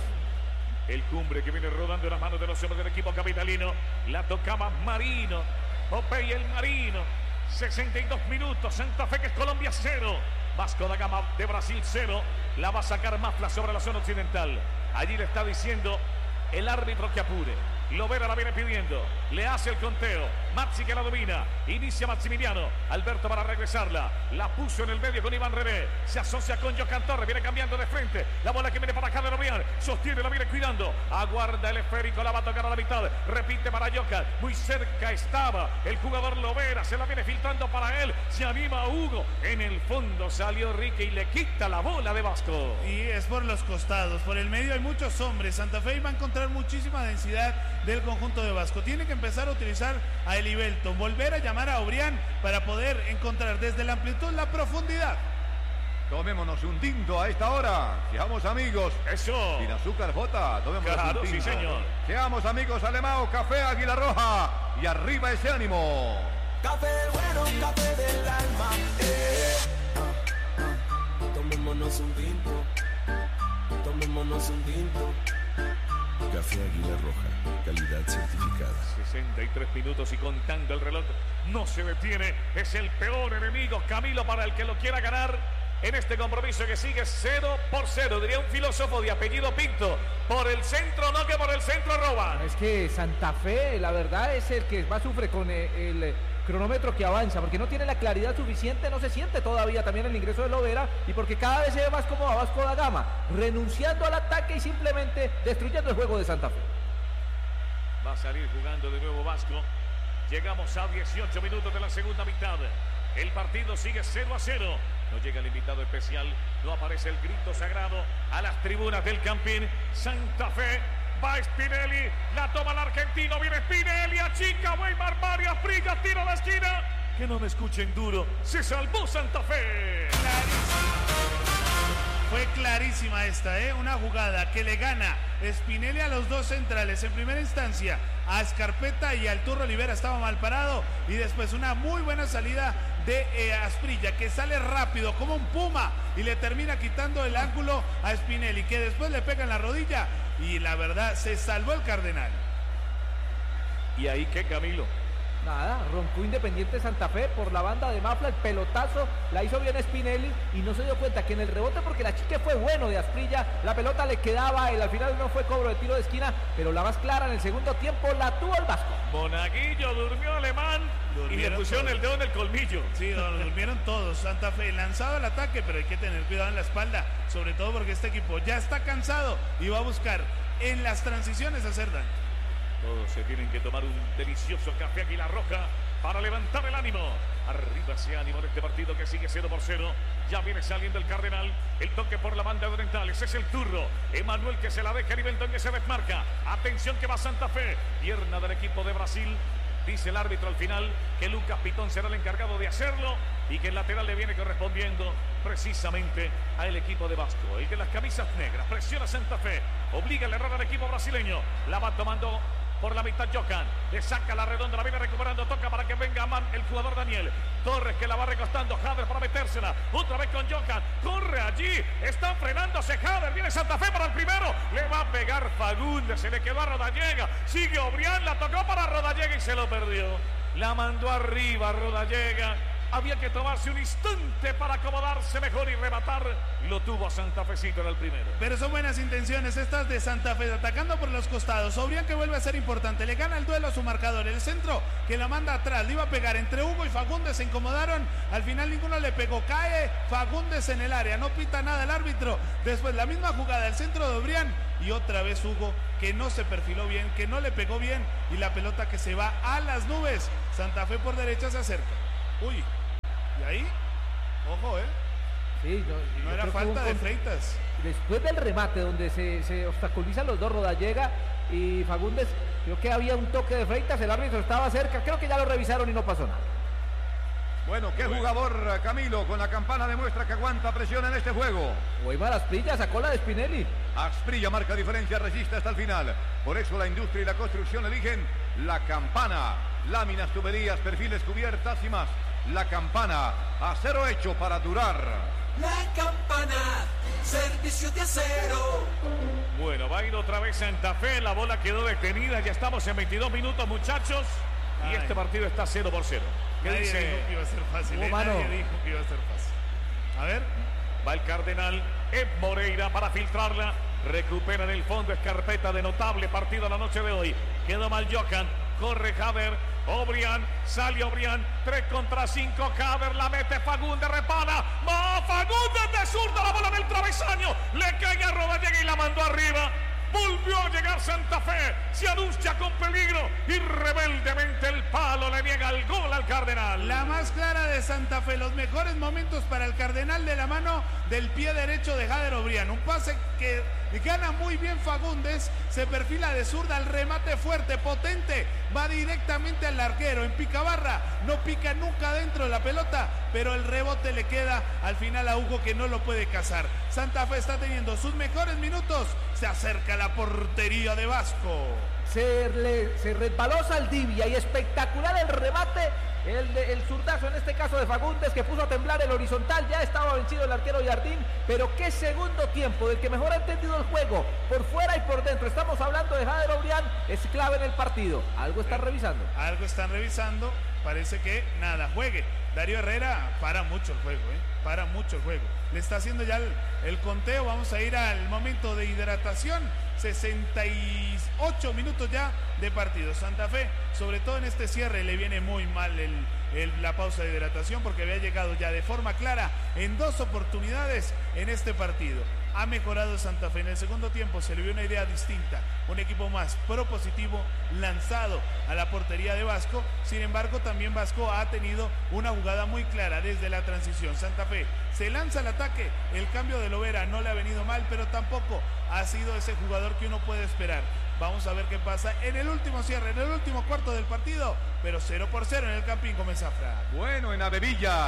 El Cumbre que viene rodando en las manos de los hombres del equipo capitalino. La tocaba Marino. Popey el Marino. sesenta y dos minutos. Santa Fe que es Colombia cero. Vasco da Gama de Brasil cero. La va a sacar Mafla sobre la zona occidental. Allí le está diciendo el árbitro que apure. Lovera la viene pidiendo. Le hace el conteo. Maxi que la domina. Inicia Maximiliano. Alberto para regresarla. La puso en el medio con Iván René. Se asocia con Johan Torres. Viene cambiando de frente. La bola que viene para Jader Obrián. Sostiene, la viene cuidando. Aguarda el esférico. La va a tocar a la mitad. Repite para Johan. Muy cerca estaba el jugador Lovera. Se la viene filtrando para él. Se anima Hugo. En el fondo salió Rique y le quita la bola de Vasco. Y es por los costados. Por el medio hay muchos hombres. Santa Fe va a encontrar muchísima densidad del conjunto de Vasco. Tiene que empezar a utilizar a Elivelton, volver a llamar a Obrián para poder encontrar desde la amplitud la profundidad. Tomémonos un tinto a esta hora. Seamos amigos. Eso. Sin azúcar, Jota. Tomémonos claro, un tinto. Sí, señor. Seamos amigos, Alemão, Café Águila Roja. Y arriba ese ánimo. Café bueno, café del alma. Eh. Tomémonos un tinto. Tomémonos un tinto. Café Águila Roja, calidad certificada. sesenta y tres minutos y contando el reloj. No se detiene. Es el peor enemigo, Camilo, para el que lo quiera ganar en este compromiso que sigue cero por cero. Diría un filósofo de apellido Pinto. Por el centro, no que por el centro roban. Es que Santa Fe, la verdad, es el que más sufre con el, el cronómetro que avanza, porque no tiene la claridad suficiente, no se siente todavía también el ingreso de Lovera, y porque cada vez se ve más como a Vasco da Gama, renunciando al ataque y simplemente destruyendo el juego de Santa Fe. Va a salir jugando de nuevo Vasco. Llegamos a dieciocho minutos de la segunda mitad. El partido sigue cero a cero. No llega el invitado especial, no aparece el grito sagrado a las tribunas del Campín. Santa Fe, va Spinelli, la toma el argentino, viene Spinelli, achica, Weimar Banias Prille, tiro a la esquina. Que no me escuchen duro, se salvó Santa Fe. Fue clarísima esta, ¿eh? Una jugada que le gana Spinelli a los dos centrales. En primera instancia a Scarpetta y al Turro Olivera estaba mal parado. Y después una muy buena salida de eh, Asprilla, que sale rápido como un puma y le termina quitando el ángulo a Spinelli, que después le pega en la rodilla. Y la verdad, se salvó el Cardenal. ¿Y ahí qué, Camilo? Nada, roncó Independiente Santa Fe por la banda de Mafla, el pelotazo la hizo bien Spinelli y no se dio cuenta que en el rebote, porque la chique fue bueno de Asprilla, la pelota le quedaba, el, al final no fue cobro de tiro de esquina, pero la más clara en el segundo tiempo la tuvo el Vasco. Monaguillo durmió Alemán durmieron y le pusieron todos el dedo en el colmillo. Sí, lo durmieron todos. Santa Fe lanzado al ataque, pero hay que tener cuidado en la espalda, sobre todo porque este equipo ya está cansado y va a buscar en las transiciones hacer daño. Todos se tienen que tomar un delicioso café Águila Roja para levantar el ánimo. Arriba ese ánimo en este partido que sigue cero por cero. Ya viene saliendo el Cardenal. El toque por la banda de Orientales. Es el turro. Emanuel que se la deja. Nivelton que se desmarca. Atención que va Santa Fe. Pierna del equipo de Brasil. Dice el árbitro al final que Lucas Pitón será el encargado de hacerlo y que el lateral le viene correspondiendo precisamente al equipo de Vasco. El de las camisas negras. Presiona Santa Fe. Obliga el error al equipo brasileño. La va tomando por la mitad Jocan, le saca la redonda, la viene recuperando, toca para que venga Man, el jugador Daniel Torres que la va recostando, Jader para metérsela, otra vez con Jocan, corre allí, está frenándose Jader, viene Santa Fe para el primero, le va a pegar Fagundes, se le quedó a Rodallega, sigue Obrián, la tocó para Rodallega y se lo perdió, la mandó arriba Rodallega. Había que tomarse un instante para acomodarse mejor y rematar. Lo tuvo a Santa Fecito en el primero. Pero son buenas intenciones estas de Santa Fe, atacando por los costados. Obrián que vuelve a ser importante. Le gana el duelo a su marcador. El centro que la manda atrás. Le iba a pegar entre Hugo y Fagundes. Se incomodaron. Al final ninguno le pegó. Cae Fagundes en el área. No pita nada el árbitro. Después la misma jugada. El centro de Obrián. Y otra vez Hugo que no se perfiló bien. Que no le pegó bien. Y la pelota que se va a las nubes. Santa Fe por derecha se acerca. Uy. Y ahí, ojo, ¿eh? Sí, yo, no yo era falta de Freitas. Después del remate donde se, se obstaculizan los dos, Rodallega y Fagundes, creo que había un toque de Freitas, el árbitro estaba cerca, creo que ya lo revisaron y no pasó nada. Bueno, qué jugador, Camilo, con la campana demuestra que aguanta presión en este juego. Weimar Asprilla sacó la de Spinelli. Asprilla marca diferencia, resiste hasta el final. Por eso la industria y la construcción eligen la campana. Láminas, tuberías, perfiles, cubiertas y más. La campana, acero hecho para durar. La campana, servicio de acero. Bueno, va a ir otra vez Santa Fe, la bola quedó detenida, ya estamos en veintidós minutos, muchachos. Ay. Y este partido está cero por cero. ¿Qué nadie dice? Dijo que iba a ser fácil, ¿eh? Nadie dijo que iba a ser fácil. A ver. Va el Cardenal, Ed Moreira para filtrarla. Recupera en el fondo Scarpetta, de notable partido la noche de hoy. Quedó mal Jocan, corre Jader, Obrián, sale Obrián, tres contra cinco, Jader la mete, Fagundes repara, va Fagundes de zurda, la bola en el travesaño, le cae a Rodallega y la mandó arriba. Volvió a llegar Santa Fe, se anuncia con peligro y rebeldemente el palo le niega el gol al Cardenal. La más clara de Santa Fe, los mejores momentos para el Cardenal de la mano del pie derecho de Jader Obrián. Un pase que gana muy bien Fagundes, se perfila de zurda, el remate fuerte, potente, va directamente al larguero, en picabarra, no pica nunca dentro de la pelota, pero el rebote le queda al final a Hugo que no lo puede cazar. Santa Fe está teniendo sus mejores minutos, se acerca a la portería de Vasco. Se, le, se resbaló Saldivia y espectacular el remate, el, de, el zurdazo en este caso de Fagundes que puso a temblar el horizontal, ya estaba vencido el arquero Jardín, pero qué segundo tiempo del que mejor ha entendido el juego, por fuera y por dentro. Estamos hablando de Jader Obrián, es clave en el partido, algo están revisando. Algo están revisando, parece que nada, juegue. Darío Herrera para mucho el juego, ¿eh? para mucho el juego. Le está haciendo ya el, el conteo, vamos a ir al momento de hidratación. sesenta y ocho minutos ya de partido. Santa Fe, sobre todo en este cierre, le viene muy mal el, el, la pausa de hidratación porque había llegado ya de forma clara en dos oportunidades en este partido. Ha mejorado Santa Fe en el segundo tiempo, se le vio una idea distinta, un equipo más propositivo, lanzado a la portería de Vasco. Sin embargo, también Vasco ha tenido una jugada muy clara desde la transición. Santa Fe se lanza al ataque, el cambio de Lovera no le ha venido mal, pero tampoco ha sido ese jugador que uno puede esperar. Vamos a ver qué pasa en el último cierre, en el último cuarto del partido, pero cero por cero en el Campín Gómez Zafra. Bueno, en Avevillas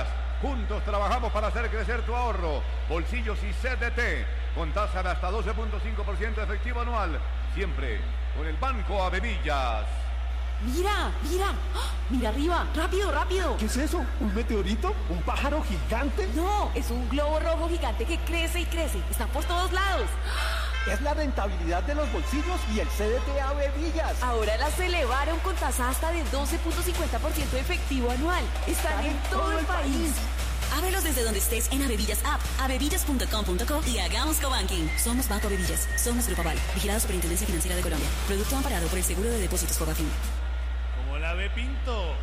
Juntos trabajamos para hacer crecer tu ahorro. Bolsillos y C D T, con tasa de hasta doce punto cinco por ciento efectivo anual. Siempre con el Banco Avevillas. Mira, mira, ¡ah! Mira arriba, rápido, rápido. ¿Qué es eso? ¿Un meteorito? ¿Un pájaro gigante? No, es un globo rojo gigante que crece y crece. Está por todos lados. Es la rentabilidad de los bolsillos y el C D T Avevillas. Ahora las elevaron con tasa hasta de doce punto cincuenta por ciento efectivo anual. Están, Están en, en todo, todo el país. país. Ábrelos desde donde estés en Avevillas App, avevillas punto com punto co y hagamos cobanking. Somos Banco Avevillas. Somos Grupo Aval. Vigilado Superintendencia Financiera de Colombia. Producto amparado por el Seguro de Depósitos Fogafín. ¿Cómo la ve Pinto?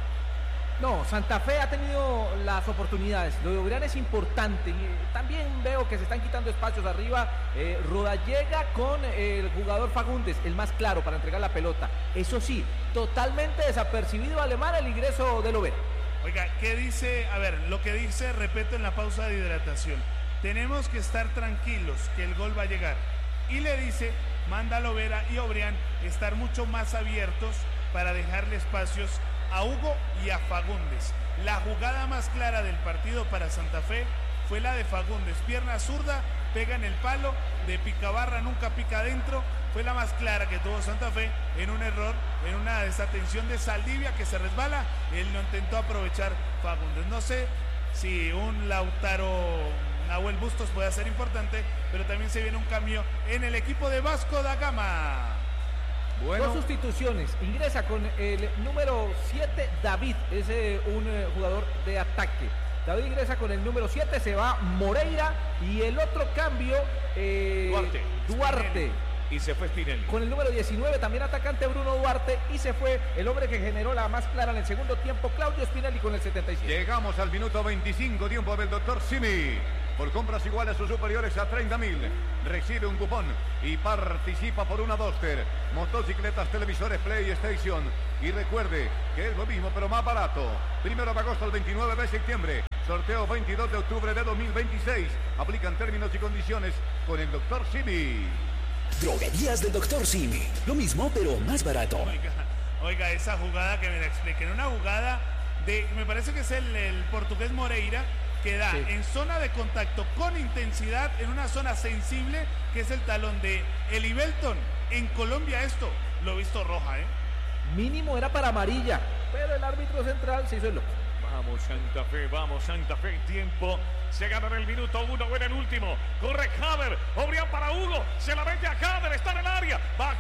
No, Santa Fe ha tenido las oportunidades. Lo de Obrián es importante. Y también veo que se están quitando espacios arriba. Eh, Rodallega con el jugador Fagundes, el más claro para entregar la pelota. Eso sí, totalmente desapercibido Alemán el ingreso de Lovera. Oiga, ¿qué dice? A ver, lo que dice, repito, en la pausa de hidratación. Tenemos que estar tranquilos que el gol va a llegar. Y le dice, manda Lovera y Obrián estar mucho más abiertos para dejarle espacios a Hugo y a Fagundes. La jugada más clara del partido para Santa Fe fue la de Fagundes. Pierna zurda, pega en el palo, de picabarra nunca pica adentro. Fue la más clara que tuvo Santa Fe en un error, en una desatención de Saldivia que se resbala. Él lo intentó aprovechar Fagundes. No sé si un Lautaro Nahuel Bustos puede ser importante, pero también se viene un cambio en el equipo de Vasco da Gama. Bueno. Dos sustituciones. Ingresa con el número siete, David. Es eh, un eh, jugador de ataque. David ingresa con el número siete, se va Moreira. Y el otro cambio, eh, Duarte. Duarte. Y se fue Spinelli. Con el número diecinueve, también atacante Bruno Duarte. Y se fue el hombre que generó la más clara en el segundo tiempo, Claudio Spinelli, con el setenta y siete. Llegamos al minuto veinticinco, tiempo del doctor Simi. Por compras iguales o superiores a treinta mil, recibe un cupón y participa por una Duster, motocicletas, televisores, PlayStation. Y recuerde que es lo mismo pero más barato. Primero de agosto al veintinueve de septiembre. Sorteo veintidós de octubre de dos mil veintiséis. Aplican términos y condiciones con el doctor Simi. Droguerías del doctor Simi. Lo mismo pero más barato. Oiga, oiga, esa jugada que me la expliquen. Una jugada de, me parece que es el, el portugués Moreira, que da sí. en zona de contacto con intensidad, en una zona sensible, que es el talón de Eli Belton. En Colombia esto lo he visto roja, ¿eh? Mínimo era para amarilla, pero el árbitro central se hizo el loco. Vamos Santa Fe, vamos Santa Fe, tiempo. Se gana en el minuto uno, o en el último. Corre Jader, Obrián para Hugo. Se la mete a Jader, está en el área. Va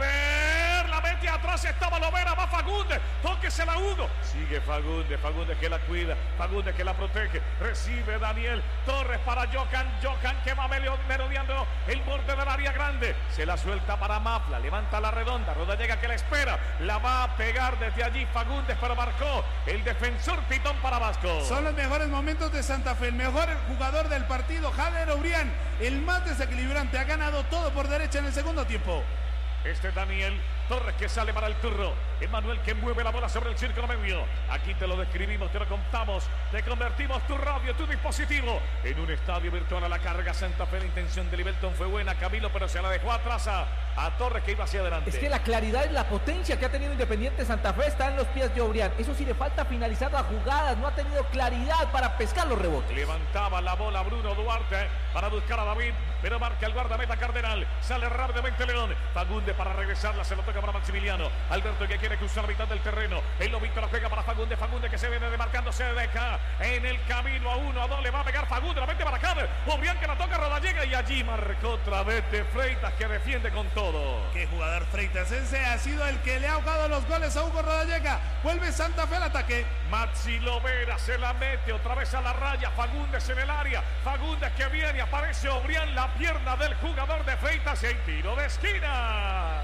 Jader, la mete atrás, estaba Lovera, va Fagundes. Tóquesela a Hugo. Sigue Fagundes, Fagundes que la cuida, Fagundes que la protege. Recibe Daniel Torres para Jocan, Jocan que va merodeando el borde del área grande. Se la suelta para Mafla, levanta la redonda. Rodallega que la espera, la va a pegar desde allí Fagundes, pero marcó el defensor Pitón para Vasco. Son los mejores momentos de Santa Fe, el mejor jugador del partido, Jader Obrián, el más desequilibrante, ha ganado todo por derecha en el segundo tiempo. Este Daniel Torres que sale para el turro. Emanuel que mueve la bola sobre el círculo medio. Aquí te lo describimos, te lo contamos. Te convertimos tu radio, tu dispositivo en un estadio virtual a la carga. Santa Fe, la intención de Libelton fue buena, Camilo, pero se la dejó atrás a, a Torres que iba hacia adelante. Es que la claridad y la potencia que ha tenido Independiente Santa Fe está en los pies de Obrián. Eso sí, le falta finalizar las jugadas. No ha tenido claridad para pescar los rebotes. Levantaba la bola Bruno Duarte para buscar a David, pero marca el guardameta Cardenal. Sale rápidamente León. Fagundes para regresarla, se lo toca para Maximiliano. Alberto que quiere cruzar la mitad del terreno. El Lobito la juega para Fagundes. Fagundes que se viene demarcando, se deja en el camino a uno, a dos. Le va a pegar Fagundes, la mete para Jader. Obrián que la toca, Rodallega y allí marcó otra vez de Freitas que defiende con todo. Qué jugador Freitas. Ese ha sido el que le ha ahogado los goles a Hugo Rodallega. Vuelve Santa Fe al ataque. Maxi Lovera se la mete otra vez a la raya. Fagundes en el área. Fagundes que viene, aparece Obrián, la pierna del jugador de Freitas y el tiro de esquina.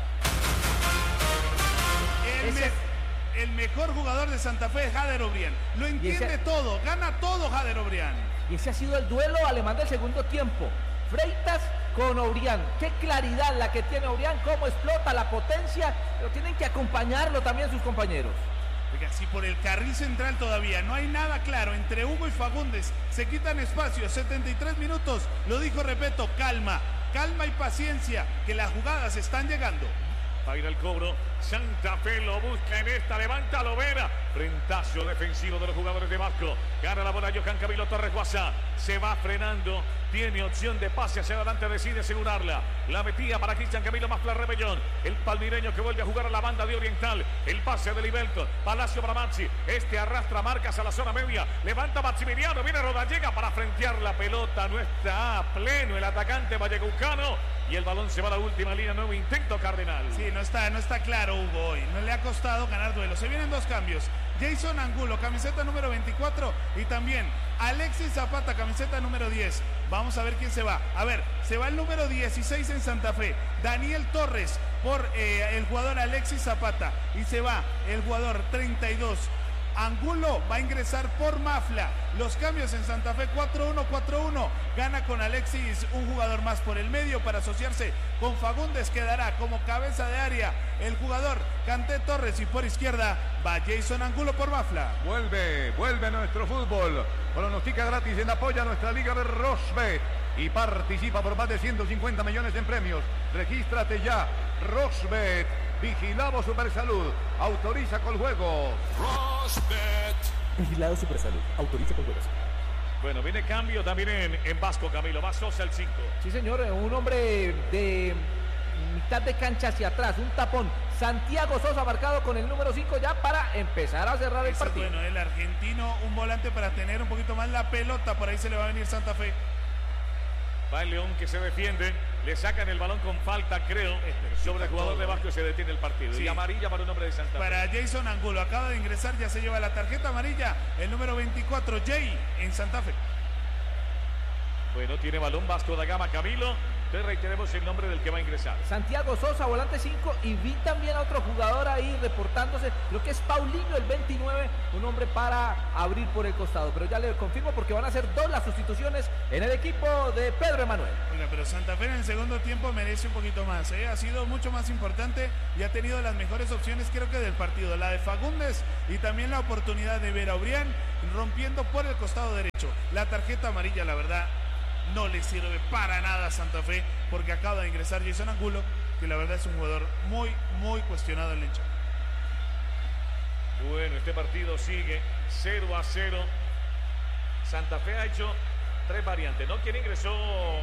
El, me, el mejor jugador de Santa Fe es Jader Obrián. Lo entiende ese, todo, gana todo Jader Obrián. Y ese ha sido el duelo alemán del segundo tiempo. Freitas con Obrián. Qué claridad la que tiene Obrián, cómo explota la potencia, pero tienen que acompañarlo también sus compañeros. Oiga, si por el carril central todavía no hay nada claro entre Hugo y Fagundes, se quitan espacios, setenta y tres minutos, lo dijo Repeto, calma, calma y paciencia, que las jugadas están llegando. Va a ir al cobro, Santa Fe lo busca en esta, levanta Lovera, Frentazo defensivo de los jugadores de Vasco. Gana la bola Johan Camilo Torres Guasa. Se va frenando. Tiene opción de pase hacia adelante. Decide asegurarla. La metía para Cristian Camilo Mafla Rebellón. El palmireño que vuelve a jugar a la banda de Oriental. El pase de Libelton. Palacio para Maxi. Este arrastra marcas a la zona media. Levanta Maximiliano. Viene Rodallega para frentear la pelota. No está a pleno el atacante vallecucano. Y el balón se va a la última línea. Nuevo intento Cardenal. Sí, no está, no está claro Hugo hoy. No le ha costado ganar duelo. Se vienen dos cambios. Jason Angulo, camiseta número veinticuatro. Y también Alexis Zapata, camiseta número diez. Vamos a ver quién se va. A ver, se va el número dieciséis en Santa Fe. Daniel Torres por eh, el jugador Alexis Zapata. Y se va el jugador treinta y dos. Angulo va a ingresar por Mafla. Los cambios en Santa Fe cuatro uno cuatro uno. Gana con Alexis un jugador más por el medio para asociarse con Fagundes. Quedará como cabeza de área el jugador Canté Torres y por izquierda va Jason Angulo por Mafla. Vuelve, vuelve nuestro fútbol. Pronostica gratis en apoyo a nuestra liga de Rosbet y participa por más de ciento cincuenta millones en premios. Regístrate ya. Rosbet. Vigilado Supersalud. Autoriza con juego. Rosbet. Vigilado Supersalud. Autoriza con juegos. Bueno, viene cambio también en, en Vasco, Camilo. Va Sosa el cinco. Sí, señor. Un hombre de mitad de cancha hacia atrás. Un tapón. Santiago Sosa marcado con el número cinco ya para empezar a cerrar el Ese partido. Bueno, el argentino, un volante para tener un poquito más la pelota. Por ahí se le va a venir Santa Fe. Va el León que se defiende. Le sacan el balón con falta, creo, sobre el jugador de Vasco y se detiene el partido. Sí. Y amarilla para un hombre de Santa Fe. Para Jason Angulo, acaba de ingresar, ya se lleva la tarjeta amarilla, el número veinticuatro, Jay, en Santa Fe. Bueno, tiene balón Vasco da Gama, Camilo. Entonces reiteremos el nombre del que va a ingresar. Santiago Sosa, volante cinco, y vi también a otro jugador ahí reportándose, creo que es Paulinho, el veintinueve, un hombre para abrir por el costado, pero ya le confirmo porque van a ser dos las sustituciones en el equipo de Pedro Emanuel. Oiga, pero Santa Fe en el segundo tiempo merece un poquito más, ¿eh? Ha sido mucho más importante y ha tenido las mejores opciones creo que del partido, la de Fagundes y también la oportunidad de ver a Obrián rompiendo por el costado derecho. La tarjeta amarilla, la verdad, no le sirve para nada a Santa Fe porque acaba de ingresar Jason Angulo, que la verdad es un jugador muy, muy cuestionado en la hinchada. Bueno, este partido sigue cero a cero. Santa Fe ha hecho tres variantes, ¿no? ¿Quién ingresó?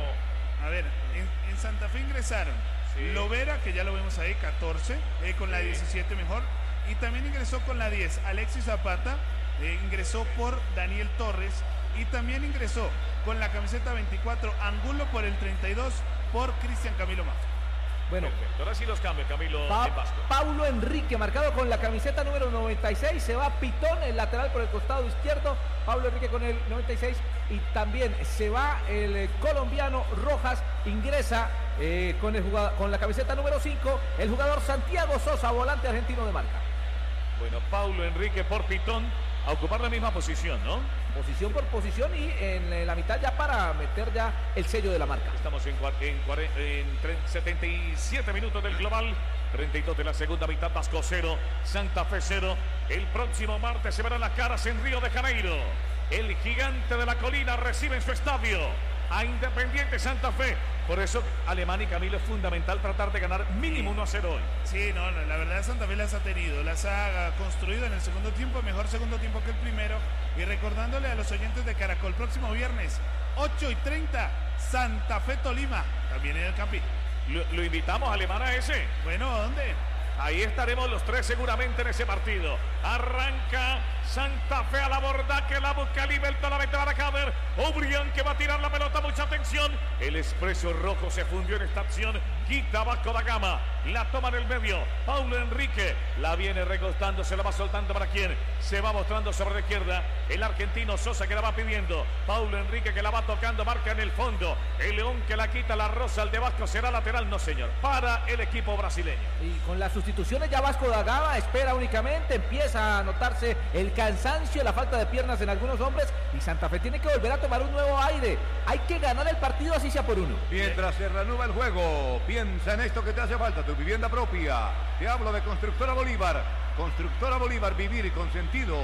A ver, en, en Santa Fe ingresaron sí. Lovera, que ya lo vemos ahí, catorce, eh, con sí. la diecisiete mejor. Y también ingresó con la diez, Alexis Zapata, eh, ingresó por Daniel Torres. Y también ingresó con la camiseta veinticuatro, Angulo por el treinta y dos, por Cristian Camilo Mafla. Bueno, perfecto. Ahora sí los cambios, Camilo. Pa en Vasco. Paulo Enrique, marcado con la camiseta número noventa y seis, se va Pitón, el lateral por el costado izquierdo. Paulo Enrique con el noventa y seis y también se va el eh, colombiano Rojas, ingresa eh, con, el jugador, con la camiseta número cinco, el jugador Santiago Sosa, volante argentino de marca. Bueno, Paulo Enrique por Pitón, a ocupar la misma posición, ¿no? Posición por posición y en la mitad ya para meter ya el sello de la marca. Estamos en, en, en setenta y siete minutos del global, treinta y dos de la segunda mitad, Vasco cero, Santa Fe cero. El próximo martes se verán las caras en Río de Janeiro. El gigante de la colina recibe en su estadio a Independiente Santa Fe. Por eso, Alemán y Camilo, es fundamental tratar de ganar mínimo uno a cero hoy. Sí, no, la verdad Santa Fe las ha tenido, las ha construido en el segundo tiempo, mejor segundo tiempo que el primero. Y recordándole a los oyentes de Caracol, próximo viernes, ocho y treinta, Santa Fe Tolima, también en el Campín. Lo, lo invitamos, Alemán, a ese. Bueno, ¿dónde? Ahí estaremos los tres seguramente en ese partido. Arranca Santa Fe a la borda, que la busca Libelton, la mete para Caber. Obrián que va a tirar la pelota, mucha atención. El expreso rojo se fundió en esta acción. Quita Vasco da Gama, la toma en el medio. Paulo Enrique la viene recostando, se la va soltando para quien se va mostrando sobre la izquierda. El argentino Sosa que la va pidiendo. Paulo Enrique que la va tocando, marca en el fondo. El León que la quita, la rosa al de Vasco, será lateral, no señor, para el equipo brasileño. Y con las sustituciones ya Vasco da Gama espera únicamente, empieza a notarse el cansancio, la falta de piernas en algunos hombres y Santa Fe tiene que volver a tomar un nuevo aire. Hay que ganar el partido así sea por uno. Mientras se reanuda el juego, piensa en esto que te hace falta, tu vivienda propia. Te hablo de Constructora Bolívar. Constructora Bolívar, vivir con sentido.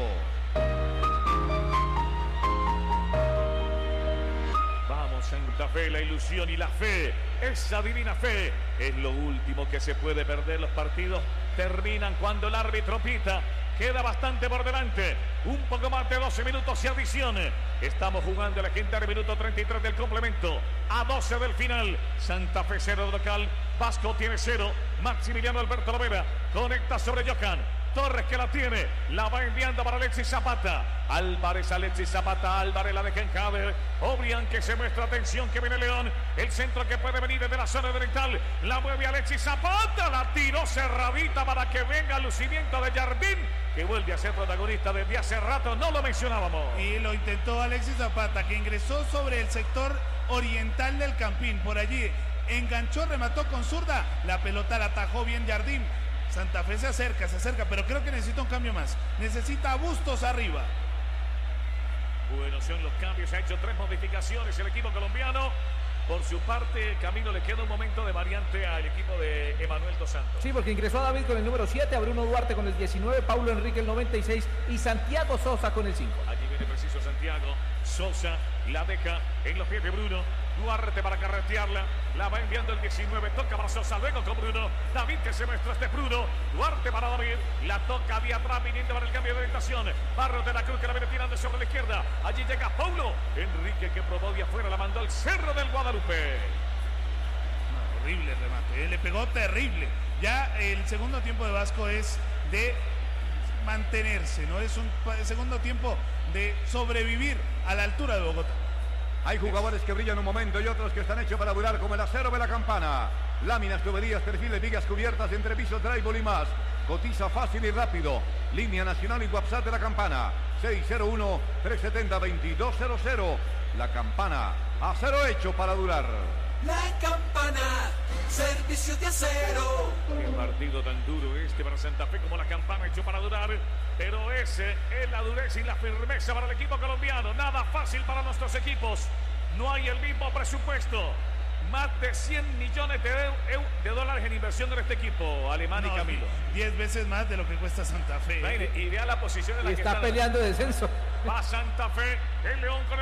Vamos Santa Fe, la ilusión y la fe, esa divina fe es lo último que se puede perder. Los partidos terminan cuando el árbitro pita queda bastante por delante. Un poco más de doce minutos y adición. Estamos jugando el legendario minuto treinta y tres del complemento. A doce del final. Santa Fe cero local. Vasco tiene cero. Maximiliano Alberto Lovera conecta sobre Johan Torres, que la tiene, la va enviando para Alexis Zapata. Álvarez, Alexis Zapata, Álvarez la deja en Jader. Obrian, que se muestra, atención, que viene León. El centro que puede venir desde la zona oriental. La mueve Alexis Zapata, la tiró cerradita para que venga el lucimiento de Jardín, que vuelve a ser protagonista desde hace rato, no lo mencionábamos. Y lo intentó Alexis Zapata, que ingresó sobre el sector oriental del Campín. Por allí enganchó, remató con zurda. La pelota la atajó bien Jardín. Santa Fe se acerca, se acerca, pero creo que necesita un cambio más. Necesita a Bustos arriba. Bueno, son los cambios. Se ha hecho tres modificaciones el equipo colombiano. Por su parte, Camilo, le queda un momento de variante al equipo de Emanuel Dos Santos. Sí, porque ingresó a David con el número siete, a Bruno Duarte con el diecinueve, Paulo Enrique el noventa y seis y Santiago Sosa con el cinco. Allí viene preciso Santiago. Sosa la deja en los pies de Bruno. Duarte para carretearla, la va enviando el diecinueve, toca para Sosa, luego con Bruno, David que se muestra, este Bruno, Duarte para David, la toca de atrás, viniendo para el cambio de orientación, Barros de la Cruz que la viene tirando sobre la izquierda, allí llega Paulo, Enrique que probó de afuera, la mandó al Cerro del Guadalupe. No, horrible remate, le pegó terrible, ya el segundo tiempo de Vasco es de mantenerse, no es un segundo tiempo de sobrevivir a la altura de Bogotá. Hay jugadores que brillan un momento y otros que están hechos para durar, como el acero de la campana. Láminas, tuberías, perfiles, vigas cubiertas, entrepiso, drywall y más. Cotiza fácil y rápido. Línea nacional y WhatsApp de la campana. seis cero uno, tres siete cero, dos dos cero cero. La campana, acero hecho para durar. La campana, servicio de acero. Qué partido tan duro este para Santa Fe, como la campana hecho para durar. Pero ese es la dureza y la firmeza para el equipo colombiano. Nada fácil para nuestros equipos. No hay el mismo presupuesto. Más de cien millones de, de dólares en inversión en este equipo, Alemán no, y Camilo. diez veces más de lo que cuesta Santa Fe. Mire, y vea la posición en la y que está, está peleando descenso. Va Santa Fe, el León con el